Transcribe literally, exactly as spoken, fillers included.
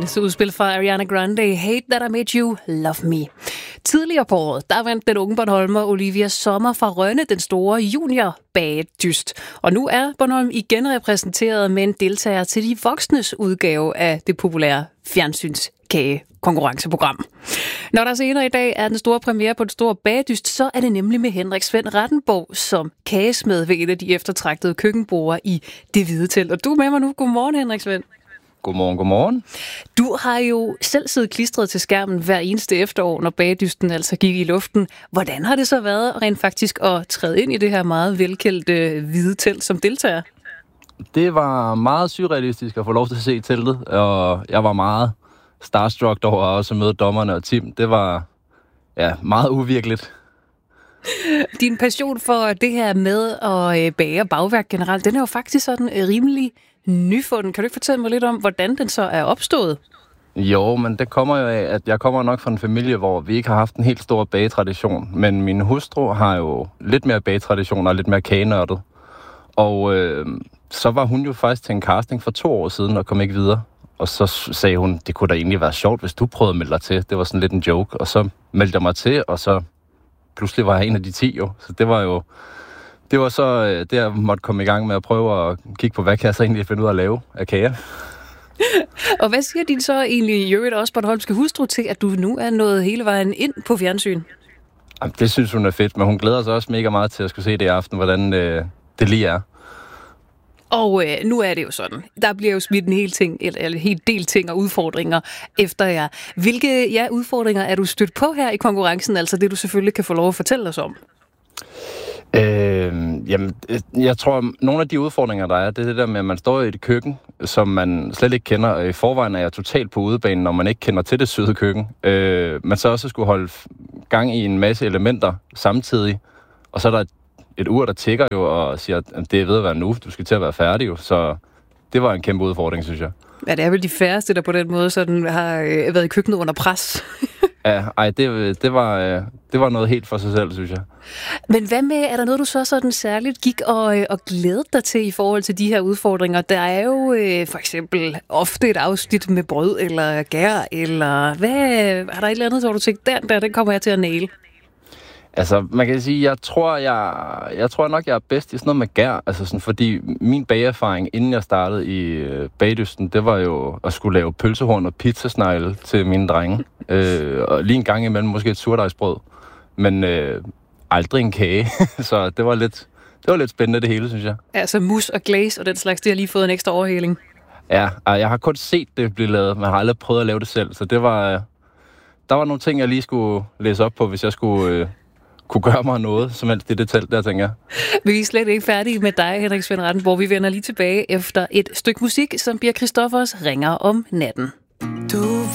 Seneste udspil fra Ariana Grande, Hate That I Made You Love Me. Tidligere på året, der vandt den unge Bornholmer Olivia Sommer fra Rønne den store junior-bagedyst. Og nu er Bornholm igen repræsenteret med en deltager til de voksnes udgave af det populære fjernsynskage-konkurrenceprogram. Når der senere i dag er den store premiere på den store bagedyst, så er det nemlig med Henrik Svend Rattenborg som kagesmed ved et af de eftertragtede køkkenborde i Det Hvide Telt. Og du er med mig nu. Godmorgen, Henrik Svend. Godmorgen, godmorgen. Du har jo selv siddet klistret til skærmen hver eneste efterår, når bagedysten altså gik i luften. Hvordan har det så været rent faktisk at træde ind i det her meget velkendte Hvide Telt som deltager? Det var meget surrealistisk at få lov til at se teltet, og jeg var meget starstruck over også at møde dommerne og Tim. Det var ja, meget uvirkeligt. Din passion for det her med at bage og bagværk generelt, den er jo faktisk sådan rimelig nyfunden. Kan du ikke fortælle mig lidt om, hvordan den så er opstået? Jo, men det kommer jo af, at jeg kommer nok fra en familie, hvor vi ikke har haft en helt stor bagetradition. Men min hustru har jo lidt mere bagetradition og lidt mere kagenørdet. Og øh, så var hun jo faktisk til en casting for to år siden og kom ikke videre. Og så sagde hun, det kunne da egentlig være sjovt, hvis du prøvede at melde dig til. Det var sådan lidt en joke. Og så meldte jeg mig til, og så pludselig var jeg en af de ti jo. Så det var jo... Det var så det, jeg måtte komme i gang med at prøve at kigge på, hvad kan jeg så egentlig finde ud af at lave af kager. Og hvad siger din så egentlig i øvrigt også bornholmske hustru til, at du nu er nået hele vejen ind på fjernsyn? Jamen, det synes hun er fedt, men hun glæder sig også mega meget til at skulle se det i aften, hvordan øh, det lige er. Og øh, nu er det jo sådan. Der bliver jo smidt en hel ting, eller, eller en hel del ting og udfordringer efter jer. Hvilke ja, udfordringer er du stødt på her i konkurrencen? Altså det, du selvfølgelig kan få lov at fortælle os om. Øh, jamen, jeg tror, at nogle af de udfordringer, der er, det er det der med, at man står i et køkken, som man slet ikke kender. I forvejen er jeg totalt på udebanen, når man ikke kender til det søde køkken. Øh, man så også skulle holde gang i en masse elementer samtidig, og så er der et, et ur, der tikker jo og siger, at det er ved at være nu, du skal til at være færdig jo. Så det var en kæmpe udfordring, synes jeg. Ja, det er vel de færreste, der på den måde sådan har øh, været i køkkenet under pres. Ja, ej, det, det, var, øh, det var noget helt for sig selv, synes jeg. Men hvad med, er der noget, du så sådan særligt gik og, øh, og glædede dig til i forhold til de her udfordringer? Der er jo øh, for eksempel ofte et afsnit med brød eller gær, eller hvad, er der et eller andet, hvor du tænkte, den der, den kommer jeg til at næle? Altså, man kan sige, jeg tror, jeg, jeg tror nok, jeg er bedst i sådan noget med gær, altså sådan, fordi min bageerfaring, inden jeg startede i øh, bagdysten, det var jo at skulle lave pølsehorn og pizzasnegle til mine drenge. øh, og lige en gang imellem måske et surdejsbrød, men øh, aldrig en kage, så det var lidt, det var lidt spændende det hele, synes jeg. Altså mus og glaze og den slags, det har lige fået en ekstra overhaling. Ja, jeg har kun set det blive lavet, men jeg har aldrig prøvet at lave det selv, så det var, øh, der var nogle ting, jeg lige skulle læse op på, hvis jeg skulle... Øh, kunne gøre mig noget, som helst det, det telt der, tænker jeg. Vi er slet ikke færdige med dig, Henrik Svend Rattenborg. Vi vender lige tilbage efter et stykke musik, som Birk Christoffers ringer om natten.